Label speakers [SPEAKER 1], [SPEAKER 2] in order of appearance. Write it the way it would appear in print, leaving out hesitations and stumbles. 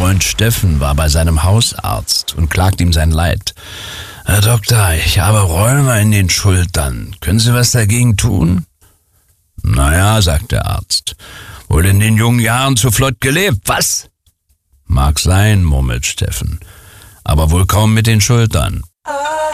[SPEAKER 1] Freund Steffen war bei seinem Hausarzt und klagt ihm sein Leid. »Herr Doktor, ich habe Rheuma in den Schultern. Können Sie was dagegen tun?« »Naja«, sagt der Arzt, »wohl in den jungen Jahren zu flott gelebt, was?« »Mag sein«, murmelt Steffen, »aber wohl kaum mit den Schultern.«